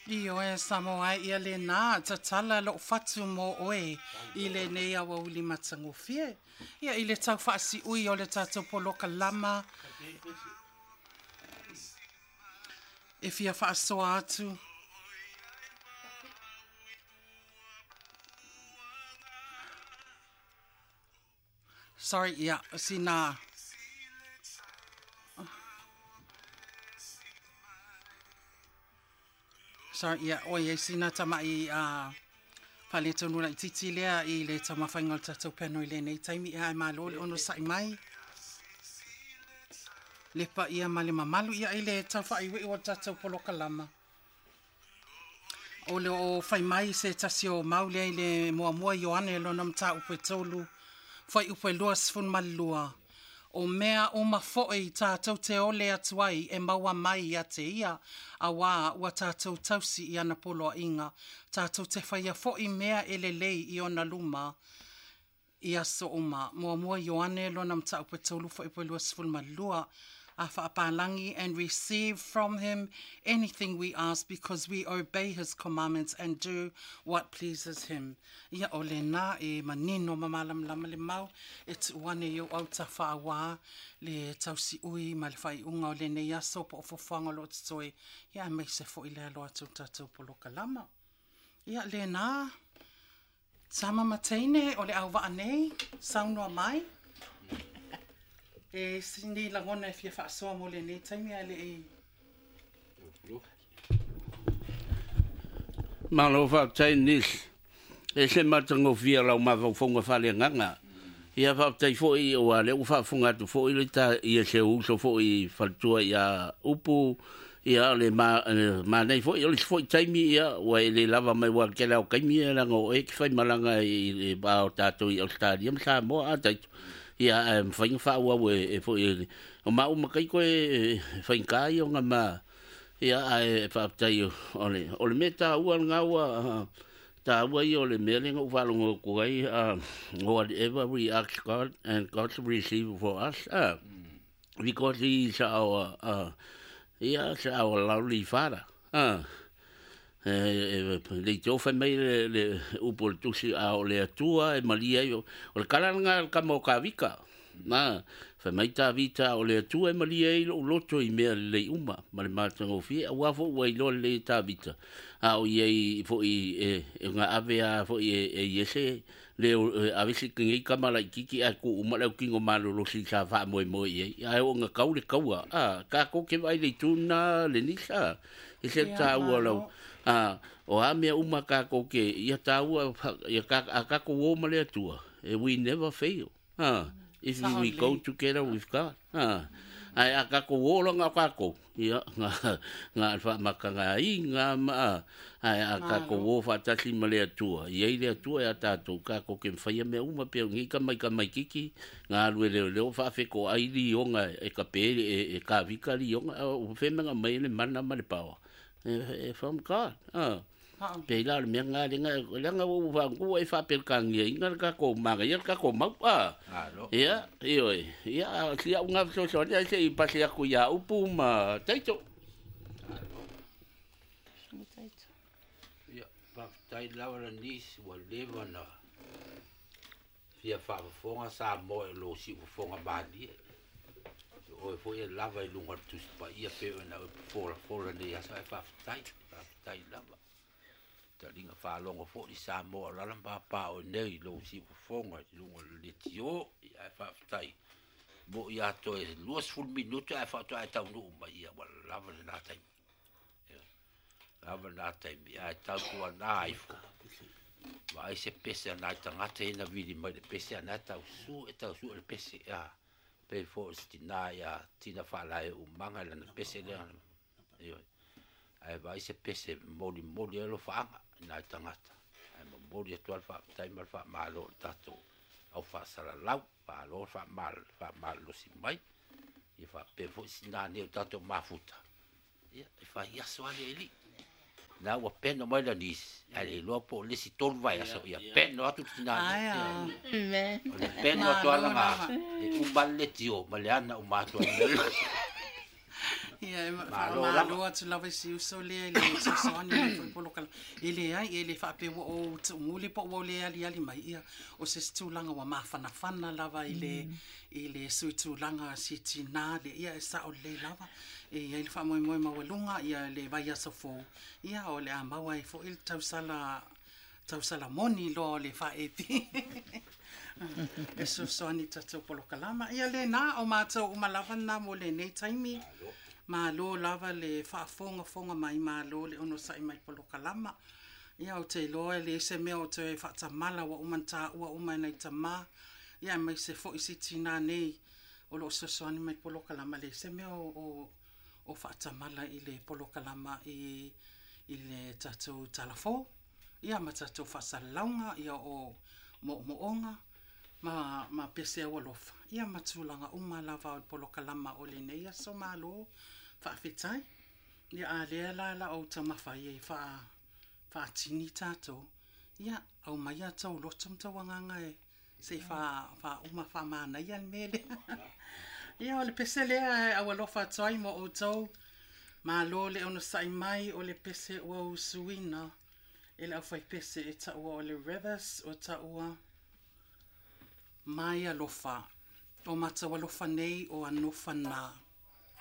Io e Samoa ia le nā, ta tala lo fatu mo oe, i le nei awa uli matango fie. Ia i le tau whaasi ui o le tātou poloka lama. E fia whaasoa atu. Sorry, ia, si nā. Sorry, ia, oe, si nā tamai whale tonu na i titi lea i le tau mawhainga o tātou pēno i le nei taimi ia e malo le ono sai mai. Lepa ia male mamalu ia i le tau whaiwi o tātou poloka lama. O le o whai mai se tasi o maulea i le mua mua Ioane lo nam tā upe tolu. Whai upe luas fun malua. O mea o mafoe i tātou te ole atuai e maua mai a te ia a wā ua tātou tausi i ana polo a inga. Tātou te whaia fo'i mea ele lei i ona luma i aso uma. Mua mua Ioane lo nam tā upe tolu whai upe luas fun malua. A whaapalangi and receive from him anything we ask because we obey his commandments and do what pleases him. Ia o le nā e manino mamalam lama le mau e tu wane i o au ta whaawa le tausi ui ma le whai unga o le nei aso po o fofanga lo titoe. Ia mei se fo i le aloa tu tatou poloka lama. Ia le nā tama mateine o le au waa nei saunua mai. E sini langona e fia whaasoa mo le nei taimi a le e. Malo whaatai nis. E se matango fia lau mawhauwhonga whale nganga. Ia whaatai fo i o a le u whaafunga tu fo i le ta i a se uso fo i whaltua i a upu. Ia le ma nei fo i o le fo i taimi ia wa i le lava mai wa ke lau kaimi e langa o e ki whai malanga i le bao tātou i Australia. Msa mo a taitu. Ia whainga whaua e fo i o mau makai koe whainga i o ngā mā. Ia e whaatai o le me tā ua ngā ua tā ua i o le mea lenga uwhalongo kuai whatever we ask God and God to receive for us. Because he is our lovely Father. Le tofa mai le upol tusi a o le atua e malia o le kalanga ka mo ka vika na fa mai ta vita o le atua e malia i lo loto i me le uma ma le matango fi a wa fo wa lo le ta vita a o ye fo i nga avea fo i yese le avisi kingi kamala kiki a ku uma le kingo malo lo si sa fa mo ye a o nga kaule kaua a ka ko ke vai le tuna le nisa e se ta wa lo o a mea uma ka ko ke ia taua ia ka ko o male atua we never fail if we go together with God ai a ka ko o longa ka ko ia nga fa makanga i nga ma ai a ka ko o fa tasi male atua ia ile atua ia tatu ka ko ke fai mea uma pe ngi ka mai kiki nga lue le fa fe ko ai li onga e ka pe e ka vika li onga o fe menga mai le mana male pawa from God. Pe la me nga lenga o va ku e fa pel kang ye nga ka ko ma ga ka ko ma ya io ya si a nga so so ya se pa se ku ya upu ma taito ya pa tai la wala nis wa leva na fia fa fonga sa mo lo si fonga ba ni o foi e lava i lunga tu pa ia pe na fora ni asa fa tai lava ta linga fa longo fo di sa mo la lamba pa o nei lo si fonga lunga le tio ia fa tai mo ia to e luas ful minuto e fa to ai tau no ma ia wa lava na tai lava na tai ia tau ko na ai fo vai se pese na tanga te na vidi mai pese na tau su le pese pe fo stina ya tina fala o manga la pese le io ai vai se pese moli lo fa na tangata ai moli to alfa timer fa malo tato au fa sala lau fa lo fa mal lo si mai e fa pe fo stina ne tato mafuta ia fa ia so ale li na wa peno mai la nis ale lo po le si tol vai aso ia peno atu stina me peno to ala ma un balletio maleana o mato Ia, ma loa tu lava si uso le so so ni foi polo kala. Ele ai ele fa pe o nguli po o le ali mai ia o se stulanga wa mafana fana lava ile suitulanga si tina le ia sa o le lava. E ele fa moi ma walunga ia le vai aso fo. Ia o le amba wai fo il tausala moni lo le fa epi. E so so ni tatu polo kalama. Ia le na o mātou umalava na mo le nei taimi. Ma lo lava le fonga mai ma lo le ono sai mai polo kalama. Ia o te loa le se mea o te whaatamala wa umanta ua umai nei tama. Ia mai se fo isi tina nei o lo sosoani mai polo kalama le se mea o whaatamala i le polo kalama i le tatou talafo. Ia ma tatou whaasalaunga ia o moonga ma pese au alofa. Ia matulanga lava o polo kalama o le nei aso malo whaafetai. Ia a lea la o tamawhai e whaatini tātou. Ia au mai a tau lotum tawanganga e se wha mana ia mele. Ia o le pese lea e au alofa tai mo o tau. Malo le ono sai mai o le pese ua usuina. E le au whai pese e taua o le rivers o taua mai alofa. O mata walofa nei o anofa nā.